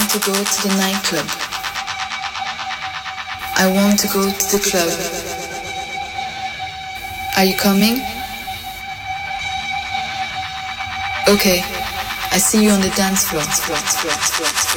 want to go to the nightclub. I want to go to the club. Are you coming? Okay, I see you on the dance floor.